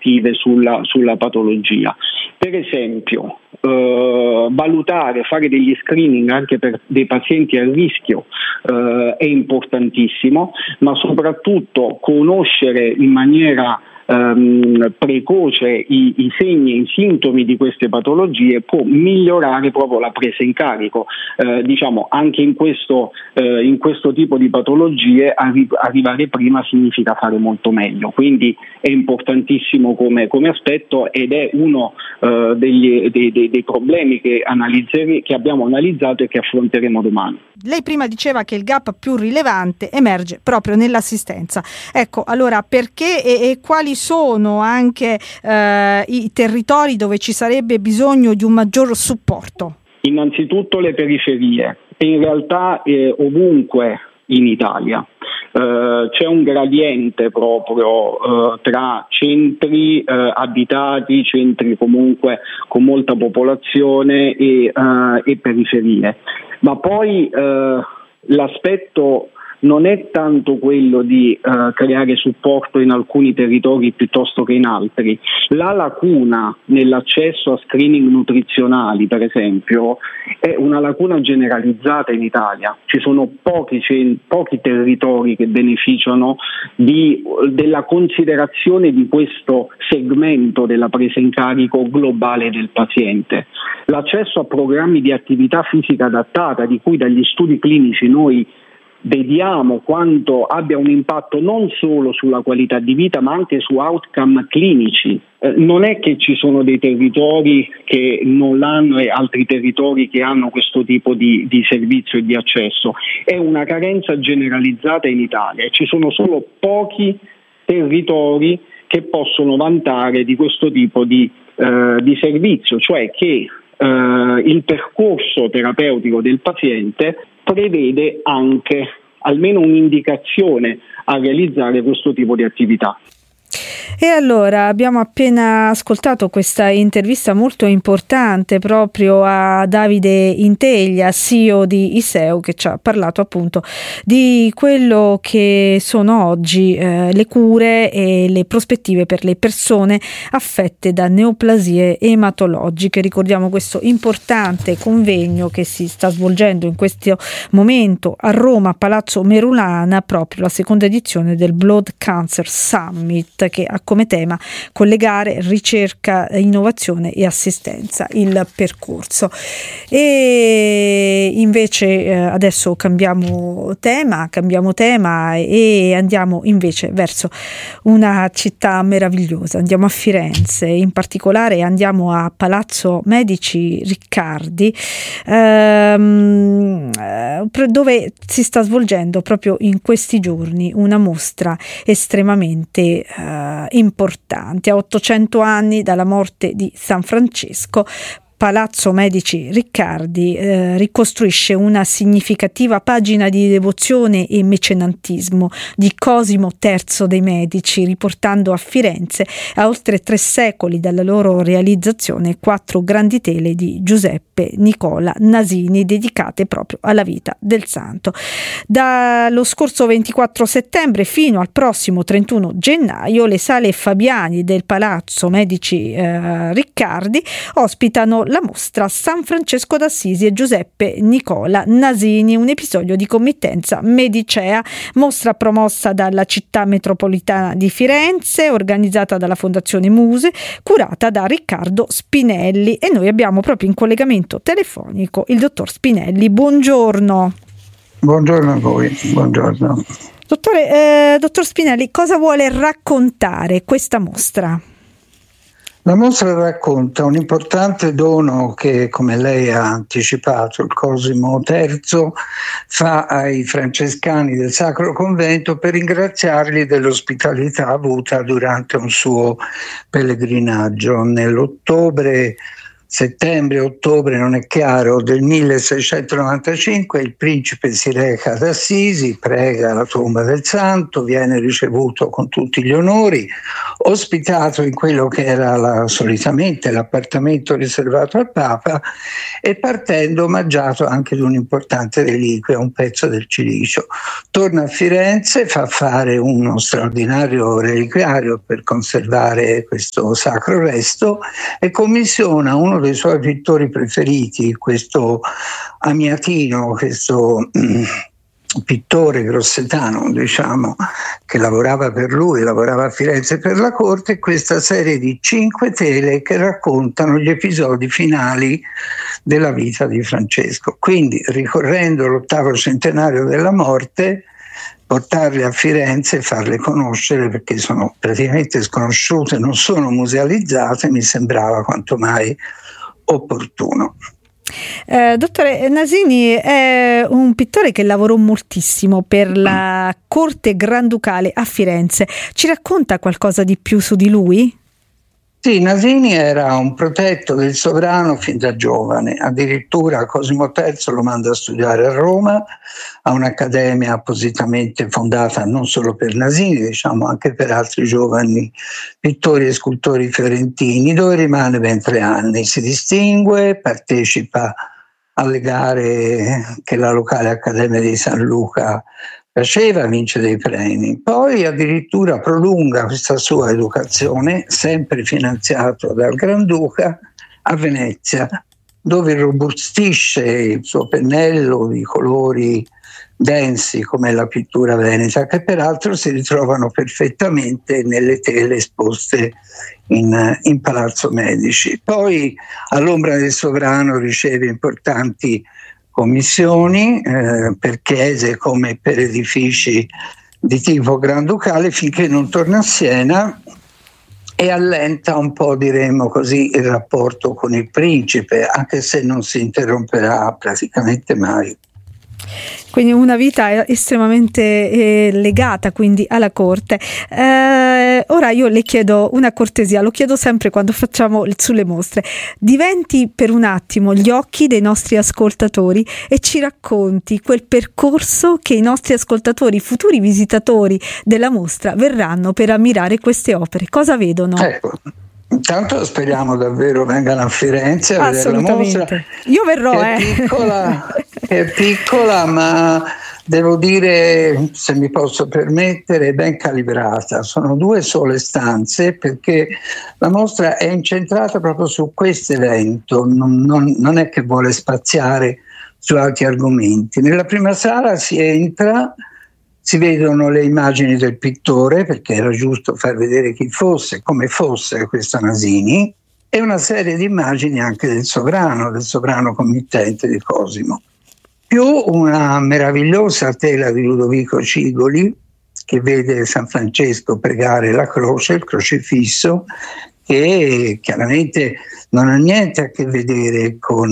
attive sulla patologia. Per esempio, valutare, fare degli screening anche per dei pazienti a rischio è importantissimo, ma soprattutto conoscere in maniera precoce i segni e i sintomi di queste patologie può migliorare proprio la presa in carico. Anche in questo tipo di patologie arrivare prima significa fare molto meglio, quindi è importantissimo come aspetto, ed è uno dei problemi che abbiamo analizzato e che affronteremo domani. Lei prima diceva che il gap più rilevante emerge proprio nell'assistenza. Ecco, allora perché e quali sono anche i territori dove ci sarebbe bisogno di un maggior supporto? Innanzitutto le periferie, e in realtà ovunque in Italia. C'è un gradiente proprio tra centri abitati, centri comunque con molta popolazione e periferie. Ma poi l'aspetto non è tanto quello di creare supporto in alcuni territori piuttosto che in altri. La lacuna nell'accesso a screening nutrizionali, per esempio, è una lacuna generalizzata in Italia. Ci sono pochi territori che beneficiano della considerazione di questo segmento della presa in carico globale del paziente. L'accesso a programmi di attività fisica adattata, di cui dagli studi clinici noi vediamo quanto abbia un impatto non solo sulla qualità di vita ma anche su outcome clinici. Non è che ci sono dei territori che non l'hanno e altri territori che hanno questo tipo di servizio e di accesso, è una carenza generalizzata in Italia e ci sono solo pochi territori che possono vantare di questo tipo di servizio, cioè che il percorso terapeutico del paziente prevede anche almeno un'indicazione a realizzare questo tipo di attività. E allora abbiamo appena ascoltato questa intervista molto importante proprio a Davide Integlia, CEO di ISEU, che ci ha parlato appunto di quello che sono oggi le cure e le prospettive per le persone affette da neoplasie ematologiche. Ricordiamo questo importante convegno che si sta svolgendo in questo momento a Roma, a Palazzo Merulana, proprio la seconda edizione del Blood Cancer Summit, che ha come tema collegare ricerca, innovazione e assistenza, il percorso. E invece adesso cambiamo tema e andiamo invece verso una città meravigliosa. Andiamo a Firenze, in particolare andiamo a Palazzo Medici Riccardi, dove si sta svolgendo proprio in questi giorni una mostra estremamente importante. A 800 anni dalla morte di San Francesco, Palazzo Medici Riccardi ricostruisce una significativa pagina di devozione e mecenantismo di Cosimo III dei Medici, riportando a Firenze, a oltre 3 secoli dalla loro realizzazione, 4 grandi tele di Giuseppe Nicola Nasini dedicate proprio alla vita del santo. Dallo scorso 24 settembre fino al prossimo 31 gennaio le sale Fabiani del Palazzo Medici Riccardi ospitano la mostra San Francesco d'Assisi e Giuseppe Nicola Nasini, un episodio di committenza medicea, mostra promossa dalla città metropolitana di Firenze, organizzata dalla Fondazione Muse, curata da Riccardo Spinelli, e noi abbiamo proprio in collegamento telefonico il dottor Spinelli. Buongiorno. Buongiorno a voi, buongiorno. Dottor Spinelli, cosa vuole raccontare questa mostra? La mostra racconta un importante dono che, come lei ha anticipato, il Cosimo III fa ai francescani del Sacro Convento per ringraziarli dell'ospitalità avuta durante un suo pellegrinaggio. Nell'ottobre settembre-ottobre, non è chiaro, del 1695, il principe si reca ad Assisi, prega la tomba del santo, viene ricevuto con tutti gli onori, ospitato in quello che era solitamente l'appartamento riservato al Papa, e partendo omaggiato anche di un'importante reliquia, un pezzo del cilicio. Torna a Firenze, fa fare uno straordinario reliquiario per conservare questo sacro resto e commissiona uno dei suoi pittori preferiti, questo Amiatino, questo pittore grossetano, diciamo, che lavorava per lui, lavorava a Firenze per la corte, questa serie di 5 tele che raccontano gli episodi finali della vita di Francesco. Quindi, ricorrendo l'8° centenario della morte, portarle a Firenze e farle conoscere, perché sono praticamente sconosciute, non sono musealizzate, mi sembrava quanto mai opportuno. Dottore Nasini è un pittore che lavorò moltissimo per la corte granducale a Firenze. Ci racconta qualcosa di più su di lui? Sì, Nasini era un protetto del sovrano fin da giovane, addirittura Cosimo III lo manda a studiare a Roma, a un'accademia appositamente fondata non solo per Nasini, diciamo anche per altri giovani pittori e scultori fiorentini, dove rimane ben 3 anni. Si distingue, partecipa alle gare che la locale Accademia di San Luca faceva, vince dei premi, poi addirittura prolunga questa sua educazione, sempre finanziato dal Granduca, a Venezia, dove robustisce il suo pennello di colori densi come la pittura veneta, che peraltro si ritrovano perfettamente nelle tele esposte in Palazzo Medici. Poi all'ombra del sovrano riceve importanti commissioni per chiese come per edifici di tipo granducale, finché non torna a Siena e allenta un po', diremmo così, il rapporto con il principe, anche se non si interromperà praticamente mai. Quindi una vita estremamente legata quindi alla corte. Ora io le chiedo una cortesia, lo chiedo sempre quando facciamo sulle mostre. Diventi per un attimo gli occhi dei nostri ascoltatori e ci racconti quel percorso che i nostri ascoltatori, futuri visitatori della mostra, verranno per ammirare queste opere. Cosa vedono? Ecco. Intanto speriamo davvero vengano a Firenze a vedere la mostra. Io verrò, È piccola, ma devo dire, se mi posso permettere, ben calibrata. Sono 2 sole stanze perché la mostra è incentrata proprio su questo evento, non è che vuole spaziare su altri argomenti. Nella prima sala si entra, si vedono le immagini del pittore, perché era giusto far vedere chi fosse, come fosse questo Nasini, e una serie di immagini anche del sovrano committente di Cosimo, più una meravigliosa tela di Ludovico Cigoli che vede San Francesco pregare la croce, il crocifisso, che chiaramente non ha niente a che vedere con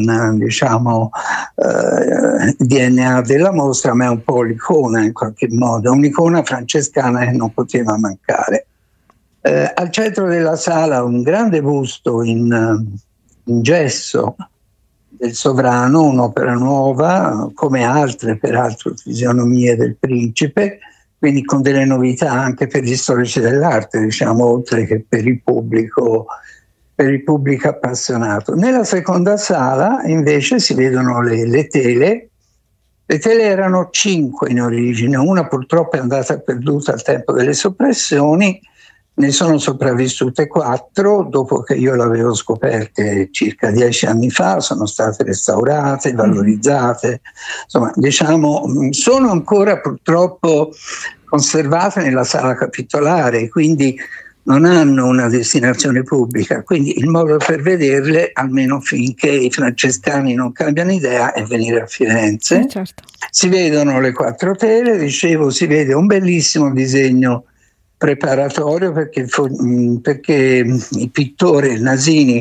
il DNA della mostra, ma è un po' l'icona in qualche modo, un'icona francescana che non poteva mancare. Al centro della sala un grande busto in gesso del sovrano, un'opera nuova, come altre peraltro fisionomie del principe, quindi con delle novità anche per gli storici dell'arte, diciamo, oltre che per il pubblico appassionato. Nella seconda sala invece si vedono le tele. Le tele erano 5 in origine, una purtroppo è andata perduta al tempo delle soppressioni, ne sono sopravvissute 4, dopo che io l'avevo scoperte circa 10 anni fa, sono state restaurate, valorizzate, insomma, diciamo, sono ancora purtroppo conservate nella sala capitolare, quindi non hanno una destinazione pubblica, quindi il modo per vederle, almeno finché i francescani non cambiano idea, è venire a Firenze. Certo. Si vedono le 4 tele, dicevo, si vede un bellissimo disegno preparatorio perché il pittore Nasini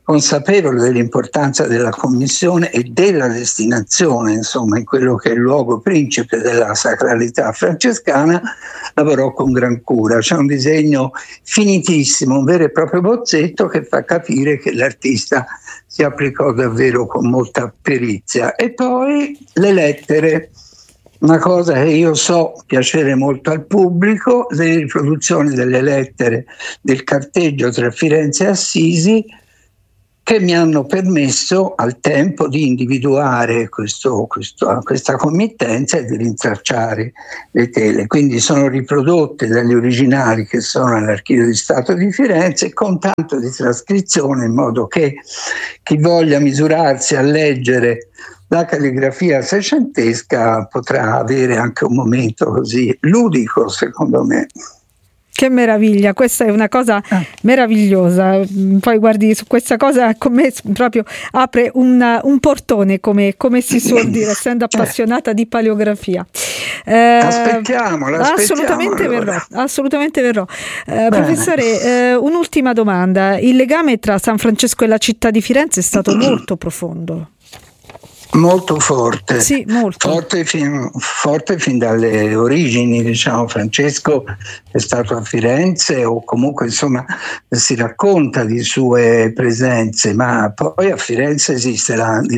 consapevole dell'importanza della commissione e della destinazione, insomma, in quello che è il luogo principe della sacralità francescana, lavorò con gran cura. C'è un disegno finitissimo, un vero e proprio bozzetto che fa capire che l'artista si applicò davvero con molta perizia. E poi le lettere, una cosa che io so piacere molto al pubblico, le riproduzioni delle lettere del carteggio tra Firenze e Assisi, che mi hanno permesso al tempo di individuare questa committenza e di rintracciare le tele. Quindi sono riprodotte dagli originali che sono all'Archivio di Stato di Firenze, con tanto di trascrizione, in modo che chi voglia misurarsi a leggere la calligrafia seicentesca potrà avere anche un momento così ludico, secondo me. Che meraviglia, questa è una cosa meravigliosa. Poi guardi, su questa cosa con me proprio apre un portone, come si suol dire, essendo appassionata di paleografia. Aspettiamola. Assolutamente verrò. Professore, un'ultima domanda. Il legame tra San Francesco e la città di Firenze è stato molto profondo. Molto forte, sì, molto. Forte fin dalle origini, diciamo. Francesco è stato a Firenze, o comunque insomma si racconta di sue presenze, ma poi a Firenze esiste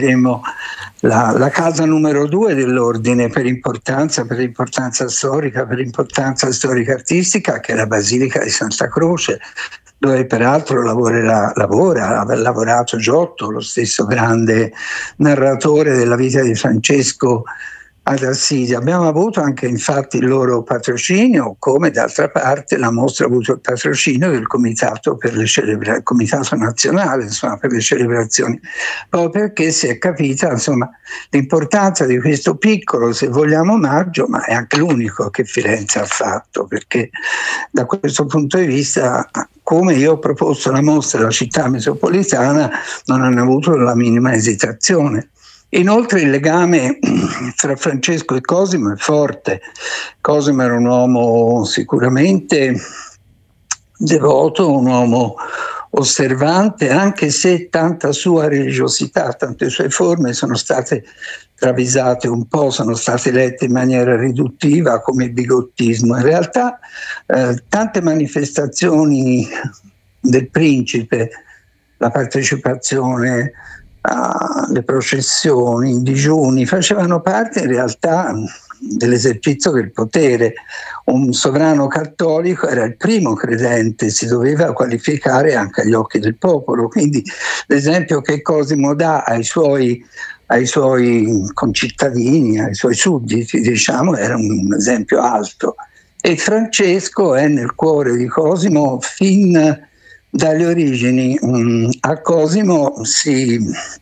la casa numero 2 dell'ordine per importanza storica, per importanza storica artistica, che è la Basilica di Santa Croce, dove peraltro ha lavorato Giotto, lo stesso grande narratore della vita di Francesco ad Assisi. Abbiamo avuto anche infatti il loro patrocinio, come d'altra parte la mostra ha avuto il patrocinio del Comitato Comitato Nazionale, insomma, per le celebrazioni, proprio perché si è capita, insomma, l'importanza di questo piccolo, se vogliamo, omaggio, ma è anche l'unico che Firenze ha fatto, perché da questo punto di vista, come io ho proposto la mostra alla città metropolitana, non hanno avuto la minima esitazione. Inoltre il legame tra Francesco e Cosimo è forte. Cosimo era un uomo sicuramente devoto, un uomo osservante, anche se tanta sua religiosità, tante sue forme sono state travisate un po', sono state lette in maniera riduttiva come il bigottismo. In realtà tante manifestazioni del principe, la partecipazione alle processioni, i digiuni, facevano parte in realtà dell'esercizio del potere. Un sovrano cattolico era il primo credente, si doveva qualificare anche agli occhi del popolo, quindi l'esempio che Cosimo dà ai suoi concittadini, ai suoi sudditi, diciamo, era un esempio alto. E Francesco è nel cuore di Cosimo fin dalle origini. A Cosimo si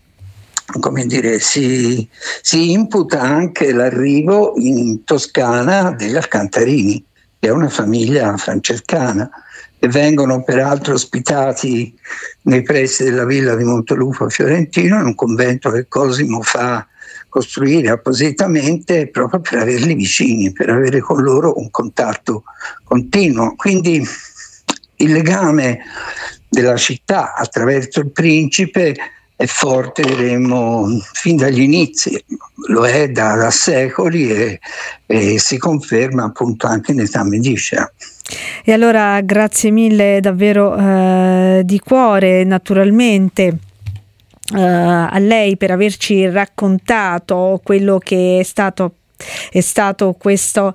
imputa anche l'arrivo in Toscana degli Alcantarini, che è una famiglia francescana, che vengono peraltro ospitati nei pressi della villa di Montelupo Fiorentino, in un convento che Cosimo fa costruire appositamente proprio per averli vicini, per avere con loro un contatto continuo. Quindi il legame della città attraverso il principe è forte, diremmo, fin dagli inizi, lo è da secoli e si conferma appunto anche in età medicea. E allora grazie mille davvero di cuore, naturalmente, a lei per averci raccontato quello che è stato questa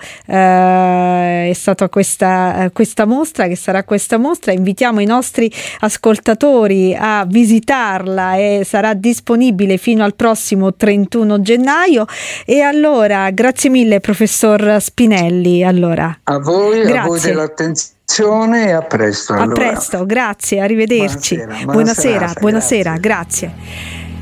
mostra, che sarà questa mostra. Invitiamo i nostri ascoltatori a visitarla e sarà disponibile fino al prossimo 31 gennaio. E allora grazie mille professor Spinelli. Allora, a voi dell'attenzione e a presto. A presto, grazie, arrivederci. Buonasera, Buonasera, grazie.